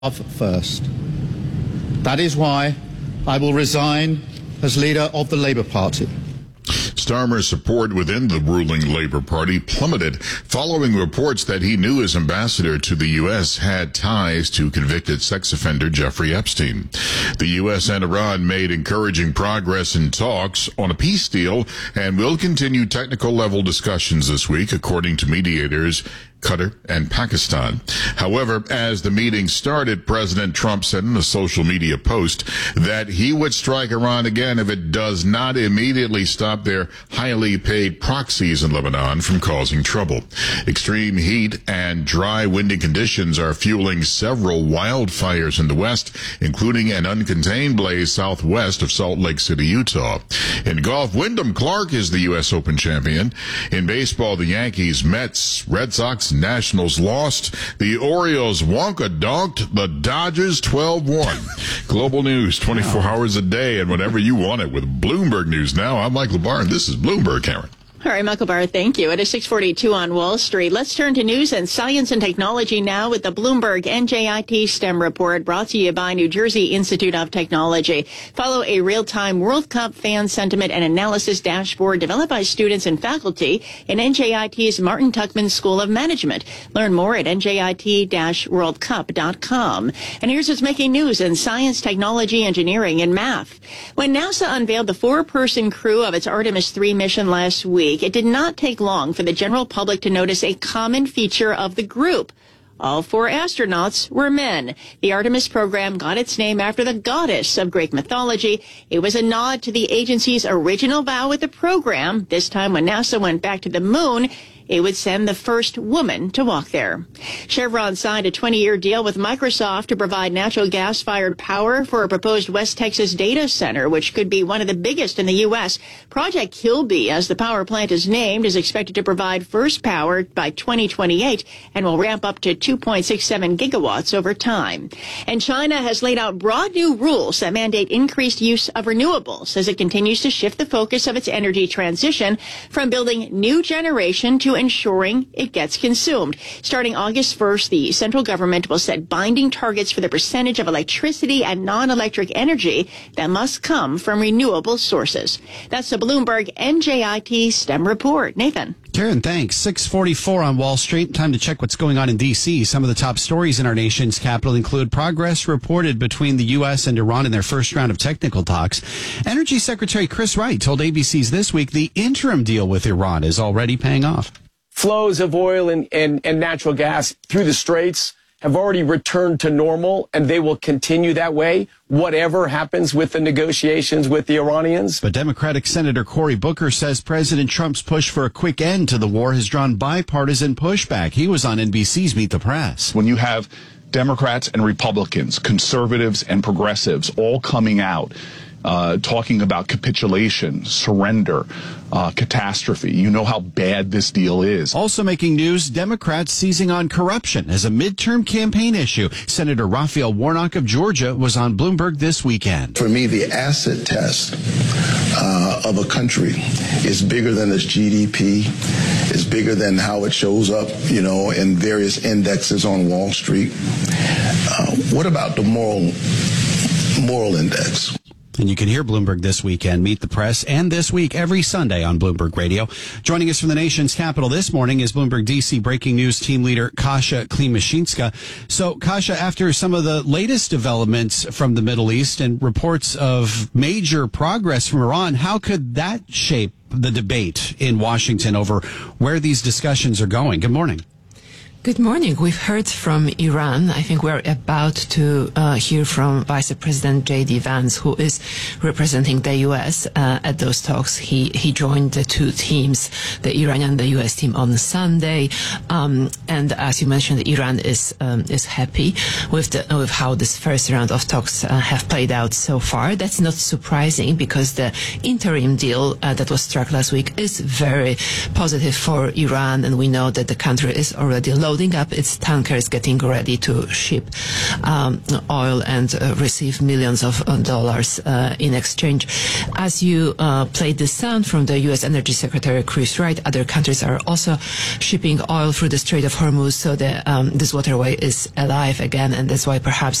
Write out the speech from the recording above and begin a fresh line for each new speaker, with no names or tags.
first. That is why I will resign as leader of the Labour Party.
Starmer's support within the ruling Labour Party plummeted following reports that he knew his ambassador to the U.S. had ties to convicted sex offender Jeffrey Epstein. The U.S. and Iran made encouraging progress in talks on a peace deal and will continue technical level discussions this week, according to mediators Qatar and Pakistan. However, as the meeting started, President Trump said in a social media post that he would strike Iran again if it does not immediately stop their highly paid proxies in Lebanon from causing trouble. Extreme heat and dry, windy conditions are fueling several wildfires in the west, including an uncontained blaze southwest of Salt Lake City, Utah. In golf, Wyndham Clark is the U.S. Open champion. In baseball, the Yankees, Mets, Red Sox, Nationals lost. The Orioles wonka-donked the Dodgers 12-1. Global news 24 hours a day and whenever you want it with Bloomberg News Now. I'm Michael Barr, and this is Bloomberg, Karen.
All right, Michael Barr, thank you. It is 6:42 on Wall Street. Let's turn to news and science and technology now with the Bloomberg NJIT STEM report brought to you by New Jersey Institute of Technology. Follow a real-time World Cup fan sentiment and analysis dashboard developed by students and faculty in NJIT's Martin Tuckman School of Management. Learn more at njit-worldcup.com. And here's what's making news in science, technology, engineering, and math. When NASA unveiled the 4-person crew of its Artemis 3 mission last week, it did not take long for the general public to notice a common feature of the group. All 4 astronauts were men. The Artemis program got its name after the goddess of Greek mythology. It was a nod to the agency's original vow with the program. This time when NASA went back to the moon, it would send the first woman to walk there. Chevron signed a 20-year deal with Microsoft to provide natural gas-fired power for a proposed West Texas data center, which could be one of the biggest in the U.S. Project Kilby, as the power plant is named, is expected to provide first power by 2028 and will ramp up to 2.67 gigawatts over time. And China has laid out broad new rules that mandate increased use of renewables as it continues to shift the focus of its energy transition from building new generation to ensuring it gets consumed. Starting August 1st, the central government will set binding targets for the percentage of electricity and non-electric energy that must come from renewable sources. That's the Bloomberg NJIT STEM report. Nathan.
Karen, thanks. 6:44 on Wall Street. Time to check what's going on in D.C. Some of the top stories in our nation's capital include progress reported between the U.S. and Iran in their first round of technical talks. Energy Secretary Chris Wright told ABC's This Week the interim deal with Iran is already paying off.
Flows of oil and natural gas through the Straits have already returned to normal, and they will continue that way, whatever happens with the negotiations with the Iranians.
But Democratic Senator Cory Booker says President Trump's push for a quick end to the war has drawn bipartisan pushback. He was on NBC's Meet the Press.
When you have Democrats and Republicans, conservatives and progressives all coming out, talking about capitulation, surrender, catastrophe. You know how bad this deal is.
Also making news, Democrats seizing on corruption as a midterm campaign issue. Senator Raphael Warnock of Georgia was on Bloomberg this weekend.
For me, the acid test of a country is bigger than its GDP, is bigger than how it shows up, in various indexes on Wall Street. What about the moral index?
And you can hear Bloomberg This Weekend, Meet the Press, and This Week every Sunday on Bloomberg Radio. Joining us from the nation's capital this morning is Bloomberg DC breaking news team leader Kasia Klimashinska. So, Kasia, after some of the latest developments from the Middle East and reports of major progress from Iran, how could that shape the debate in Washington over where these discussions are going? Good morning.
Good morning. We've heard from Iran. I think we're about to hear from Vice President J.D. Vance, who is representing the U.S. At those talks. He joined the two teams, the Iranian and the U.S. team, on Sunday. And as you mentioned, Iran is happy with how this first round of talks have played out so far. That's not surprising because the interim deal that was struck last week is very positive for Iran, and we know that the country is already low loading up its tankers, getting ready to ship oil and receive millions of dollars in exchange. As you played the sound from the U.S. Energy Secretary Chris Wright, other countries are also shipping oil through the Strait of Hormuz, so this waterway is alive again, and that's why perhaps